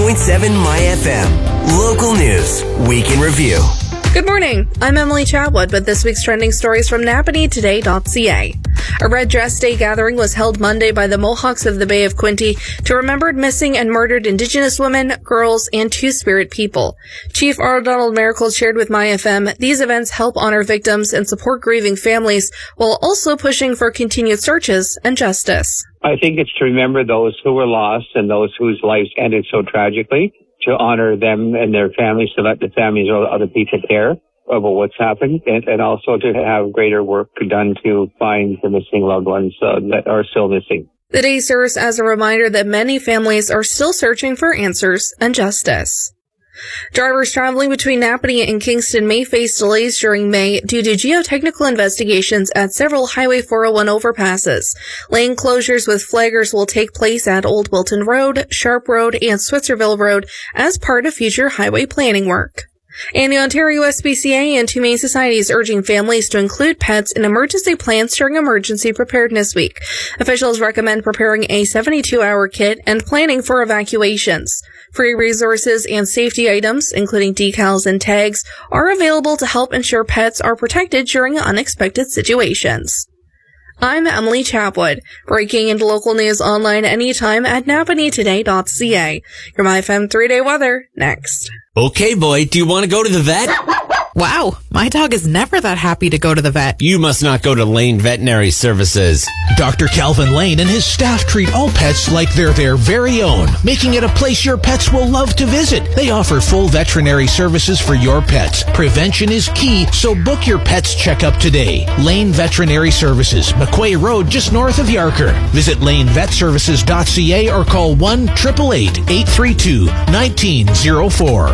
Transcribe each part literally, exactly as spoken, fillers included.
point seven My F M. Local news, week in review. Good morning. I'm Emily Chatwood with this week's trending stories from Napanee Today dot C A. A Red Dress Day gathering was held Monday by the Mohawks of the Bay of Quinte to remember missing and murdered Indigenous women, girls, and Two-Spirit people. Chief Earl Donald Miracle shared with My F M, these events help honor victims and support grieving families while also pushing for continued searches and justice. I think it's to remember those who were lost and those whose lives ended so tragically, to honor them and their families, to let the families or other people care about what's happened, and, and also to have greater work done to find the missing loved ones uh, that are still missing. The day serves as a reminder that many families are still searching for answers and justice. Drivers traveling between Napanee and Kingston may face delays during May due to geotechnical investigations at several Highway four oh one overpasses. Lane closures with flaggers will take place at Old Wilton Road, Sharp Road, and Switzerville Road as part of future highway planning work. And the Ontario S P C A and Humane Society is urging families to include pets in emergency plans during Emergency Preparedness Week. Officials recommend preparing a seventy-two hour kit and planning for evacuations. Free resources and safety items, including decals and tags, are available to help ensure pets are protected during unexpected situations. I'm Emily Chatwood, breaking into local news online anytime at Napanee Today dot C A. Your My F M three-day weather next. Okay, boy, do you want to go to the vet? Wow, my dog is never that happy to go to the vet. You must not go to Lane Veterinary Services. Doctor Calvin Lane and his staff treat all pets like they're their very own, making it a place your pets will love to visit. They offer full veterinary services for your pets. Prevention is key, so book your pet's checkup today. Lane Veterinary Services, McQuay Road, just north of Yarker. Visit lane vet services dot c a or call one eight eight eight, eight three two, one nine zero four.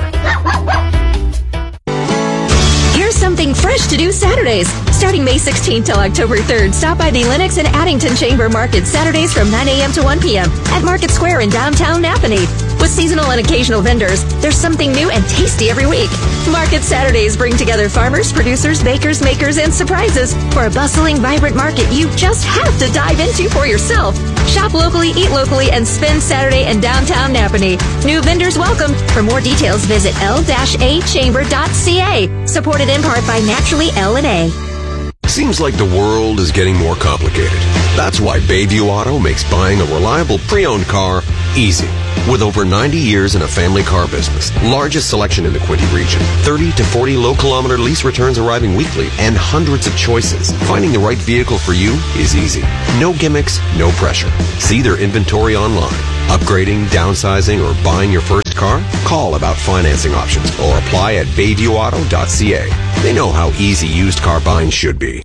Here's something fresh to do Saturdays. Starting May sixteenth till October third, stop by the Lennox and Addington Chamber Market Saturdays from nine a.m. to one p.m. at Market Square in downtown Napanee. With seasonal and occasional vendors, there's something new and tasty every week. Market Saturdays bring together farmers, producers, bakers, makers, and surprises for a bustling, vibrant market you just have to dive into for yourself. Shop locally, eat locally, and spend Saturday in downtown Napanee. New vendors welcome. For more details, visit l a chamber dot c a. Supported in part by Naturally L and A. Seems like the world is getting more complicated. That's why Bayview Auto makes buying a reliable pre-owned car easy. With over ninety years in a family car business, largest selection in the Quinte region, thirty to forty low-kilometer lease returns arriving weekly, and hundreds of choices, finding the right vehicle for you is easy. No gimmicks, no pressure. See their inventory online. Upgrading, downsizing, or buying your first car? Call about financing options or apply at bayview auto dot c a. They know how easy used car buying should be.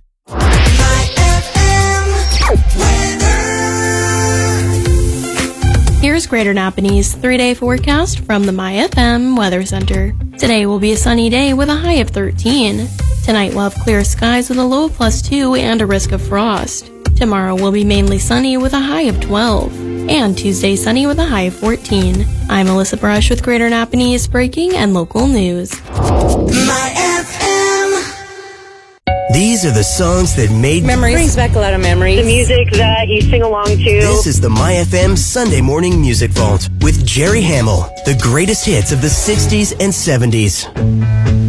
Here's Greater Napanee's three-day forecast from the My F M Weather Center. Today will be a sunny day with a high of thirteen. Tonight we'll have clear skies with a low of plus two and a risk of frost. Tomorrow will be mainly sunny with a high of twelve. And Tuesday sunny with a high of fourteen. I'm Alyssa Brush with Greater Napanee's breaking and local news. My F M. These are the songs that made Memories. Brings back a lot of memories. The music that you sing along to. This is the My F M Sunday Morning Music Vault with Jerry Hamill. The greatest hits of the sixties and seventies.